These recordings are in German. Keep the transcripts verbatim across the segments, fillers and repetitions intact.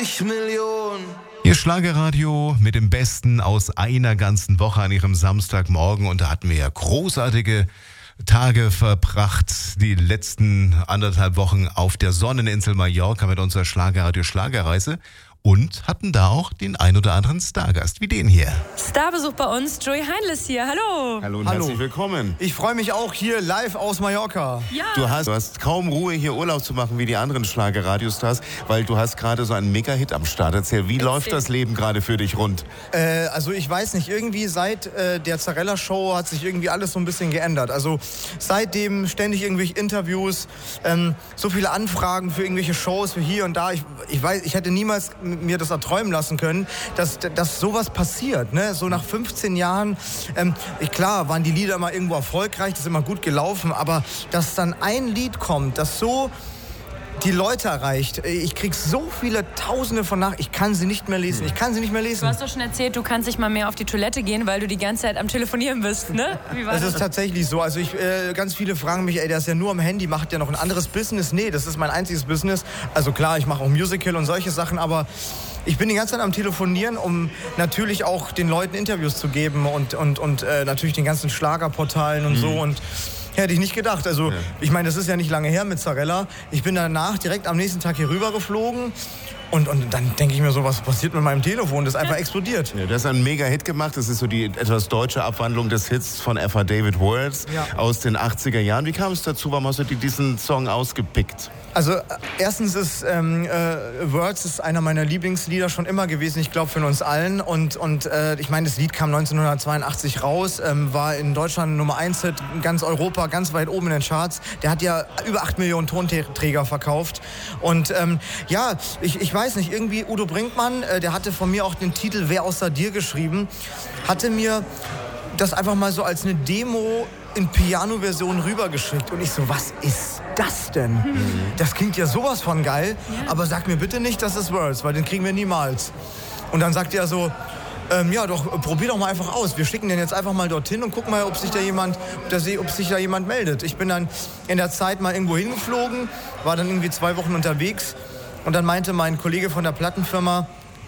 vierzig Millionen. Ihr Schlagerradio mit dem Besten aus einer ganzen Woche an Ihrem Samstagmorgen. Und da hatten wir ja großartige Tage verbracht, die letzten anderthalb Wochen auf der Sonneninsel Mallorca mit unserer Schlagerradio Schlagerreise. Und hatten da auch den ein oder anderen Stargast, wie den hier. Starbesuch bei uns, Joey Heinles hier. Hallo. Hallo und Hallo. herzlich willkommen. Ich freue mich auch hier live aus Mallorca. Ja. Du hast, du hast kaum Ruhe, hier Urlaub zu machen wie die anderen Schlagerradiostars, weil du hast gerade so einen Mega-Hit am Start. Erzähl, wie läuft das Leben gerade für dich rund? Äh, also ich weiß nicht, irgendwie seit äh, der Zarella-Show hat sich irgendwie alles so ein bisschen geändert. Also seitdem ständig irgendwelche Interviews, ähm, so viele Anfragen für irgendwelche Shows, für hier und da. Ich, ich weiß, ich hätte niemals mir das erträumen lassen können, dass, dass sowas passiert. Ne? So nach fünfzehn Jahren, ähm, klar waren die Lieder immer irgendwo erfolgreich, das ist immer gut gelaufen, aber dass dann ein Lied kommt, das so die Leute erreicht. Ich krieg so viele Tausende von Nachrichten, ich kann sie nicht mehr lesen. Ich kann sie nicht mehr lesen. Du hast doch schon erzählt, du kannst nicht mal mehr auf die Toilette gehen, weil du die ganze Zeit am Telefonieren bist, ne? Wie war Das das? ist tatsächlich so. Also ich, äh, ganz viele fragen mich, ey, der ist ja nur am Handy, macht ja noch ein anderes Business? Nee, das ist mein einziges Business. Also klar, ich mache auch Musical und solche Sachen, aber ich bin die ganze Zeit am Telefonieren, um natürlich auch den Leuten Interviews zu geben und, und, und äh, natürlich den ganzen Schlagerportalen und mhm. so. Und hätte ich nicht gedacht. Also ja. Ich meine, das ist ja nicht lange her mit Zarella. Ich bin danach direkt am nächsten Tag hier rüber geflogen. Und, und dann denke ich mir so, was passiert mit meinem Telefon? Das ist einfach explodiert. Ja, du hast einen Mega-Hit gemacht. Das ist so die etwas deutsche Abwandlung des Hits von F A David Words ja. aus den achtziger Jahren. Wie kam es dazu? Warum hast du dir diesen Song ausgepickt? Also erstens ist ähm, äh, Words ist einer meiner Lieblingslieder schon immer gewesen, ich glaube für uns allen. Und, und äh, ich meine, das Lied kam neunzehnhundertzweiundachtzig raus, ähm, war in Deutschland Nummer eins Hit, in ganz Europa, ganz weit oben in den Charts. Der hat ja über acht Millionen Tonträger verkauft. Und ähm, ja, ich, ich weiß nicht, irgendwie Udo Brinkmann, äh, der hatte von mir auch den Titel Wer außer dir geschrieben, hatte mir das einfach mal so als eine Demo in Piano-Version rübergeschickt. Und ich so, was ist das denn? Mhm. Das klingt ja sowas von geil, ja. aber sag mir bitte nicht, das ist Words, weil den kriegen wir niemals. Und dann sagt er so, ähm, ja doch, probier doch mal einfach aus. Wir schicken den jetzt einfach mal dorthin und gucken mal, ob sich da jemand, ob sich da jemand meldet. Ich bin dann in der Zeit mal irgendwo hingeflogen, war dann irgendwie zwei Wochen unterwegs und dann meinte mein Kollege von der Plattenfirma,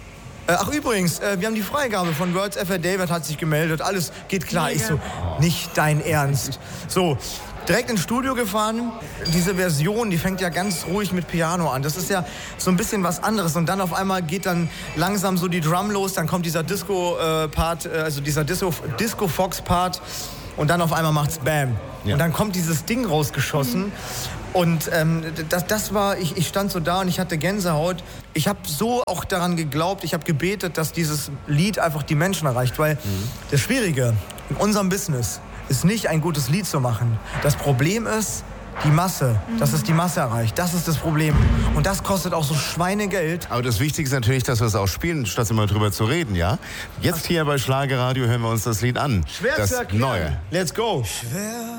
ach übrigens, äh, wir haben die Freigabe von Words, F A David hat sich gemeldet, alles geht klar. Mega. Ich so, nicht dein Ernst. So, direkt ins Studio gefahren. Diese Version, die fängt ja ganz ruhig mit Piano an. Das ist ja so ein bisschen was anderes. Und dann auf einmal geht dann langsam so die Drum los, dann kommt dieser Disco-Part, äh, also dieser Disco-Fox-Part und dann auf einmal macht's Bam. Ja. Und dann kommt dieses Ding rausgeschossen. Mhm. Und ähm, das, das war, ich, ich stand so da und ich hatte Gänsehaut. Ich habe so auch daran geglaubt, ich habe gebetet, dass dieses Lied einfach die Menschen erreicht. Weil mhm. das Schwierige in unserem Business ist nicht, ein gutes Lied zu machen. Das Problem ist die Masse, mhm. dass es die Masse erreicht. Das ist das Problem. Und das kostet auch so Schweinegeld. Aber das Wichtige ist natürlich, dass wir es auch spielen, statt immer drüber zu reden, ja? Jetzt hier bei Schlagerradio hören wir uns das Lied an. Schwer das zu erklären. Neue. Let's go. Schwer